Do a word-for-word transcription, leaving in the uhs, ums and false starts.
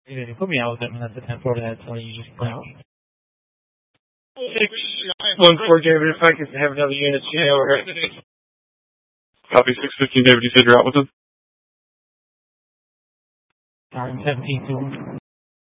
You didn't put me out with them, and that's the ten four, that's why you just put out. Six, one four, David, if I could have another unit, yeah, over. Copy six fifteen, David, you said you're out with them? Sorry, seventeen two.